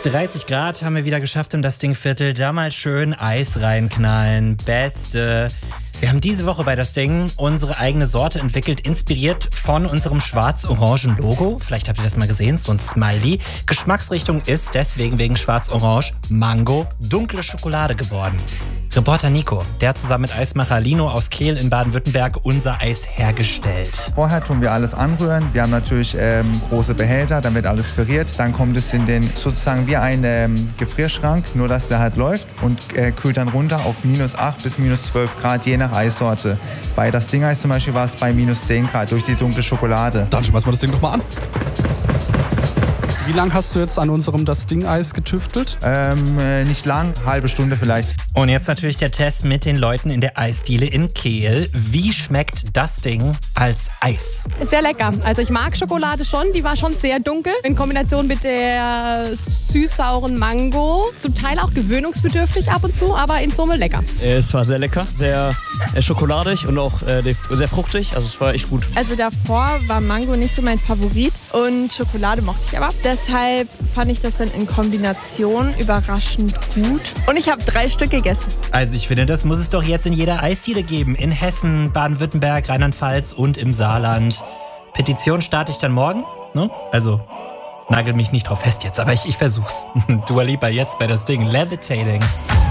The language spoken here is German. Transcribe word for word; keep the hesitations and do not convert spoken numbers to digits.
dreißig Grad haben wir wieder geschafft im Das Ding-Viertel. Da mal schön Eis reinknallen. Beste. Wir haben diese Woche bei Das Ding unsere eigene Sorte entwickelt, inspiriert von unserem schwarz-orangen Logo. Vielleicht habt ihr das mal gesehen, so ein Smiley. Geschmacksrichtung ist deswegen wegen schwarz-orange Mango dunkle Schokolade geworden. Reporter Nico, der hat zusammen mit Eismacher Lino aus Kehl in Baden-Württemberg unser Eis hergestellt. Vorher tun wir alles anrühren. Wir haben natürlich ähm, große Behälter, dann wird alles püriert. Dann kommt es in den sozusagen wie ein ähm, Gefrierschrank, nur dass der halt läuft und äh, kühlt dann runter auf minus acht bis minus zwölf Grad, je nach Eissorte. Bei Das Ding-Eis zum Beispiel war es bei minus zehn Grad durch die dunkle Schokolade. Dann schmeißen wir das Ding doch mal an. Wie lange hast du jetzt an unserem Das Ding-Eis getüftelt? Ähm, äh, nicht lang, halbe Stunde vielleicht. Und jetzt natürlich der Test mit den Leuten in der Eisdiele in Kehl. Wie schmeckt das Ding als Eis? Ist sehr lecker. Also ich mag Schokolade schon, die war schon sehr dunkel. In Kombination mit der süß-sauren Mango. Zum Teil auch gewöhnungsbedürftig ab und zu, aber in Summe lecker. Es war sehr lecker, sehr äh, schokoladig und auch äh, sehr fruchtig. Also es war echt gut. Also davor war Mango nicht so mein Favorit und Schokolade mochte ich aber. Deshalb fand ich das dann in Kombination überraschend gut. Und ich habe drei Stück gegessen. Also ich finde, das muss es doch jetzt in jeder Eisdiele geben. In Hessen, Baden-Württemberg, Rheinland-Pfalz und im Saarland. Petition starte ich dann morgen, ne? Also nagel mich nicht drauf fest jetzt, aber ich, ich versuch's. Dua Lipa jetzt bei Das Ding. Levitating.